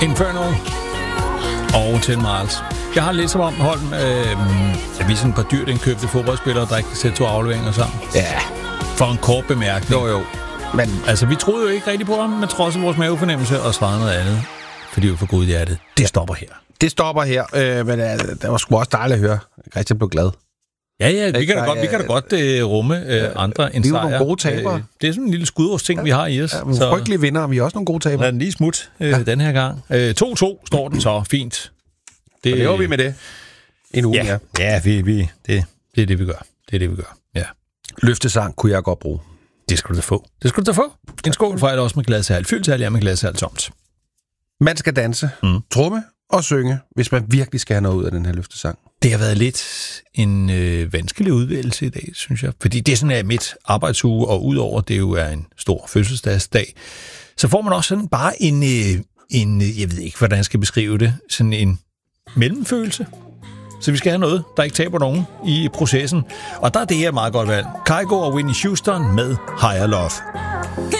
Infernal og 10 Miles. Jeg har læst om Holm, at vi er sådan et par dyrt indkøbte fodboldspillere, der ikke kan sætte 2 afleveringer sammen. Ja. For en kort bemærkning. Jo. Men altså, vi troede jo ikke rigtig på ham, men trods af vores mavefornemmelse og svarede noget andet, fordi vi var for gode i hjertet. Det stopper her. Det stopper her, men det var sgu også dejligt at høre. Christian blev glad. Ja, vi kan da godt rumme andre end sejr. Vi er jo nogle gode tabere. Det er sådan en lille skudårsting, vi har i os. Ja, frygtelige vinder, vi er også nogle gode tabere. Lad den lige smut den her gang. 2-2 står den så fint. Det lever vi med det. En uge, ja. Ja, det er det, vi gør. Det er det, vi gør. Ja. Løftesang kunne jeg godt bruge. Det skal du da få. En skål for også med glassalt. Fyldt med glassalt tomt. Man skal danse, tromme og synge, hvis man virkelig skal have noget ud af den her løftesang. Det har været lidt en vanskelig udvælgelse i dag, synes jeg. Fordi det er sådan mit arbejdsuge, og udover det jo er en stor fødselsdagsdag, så får man også sådan bare en jeg ved ikke, hvordan jeg skal beskrive det, sådan en mellemfølelse. Så vi skal have noget, der ikke taber nogen i processen. Og der er det her meget godt valg. Kygo og Whitney Houston med Higher Love.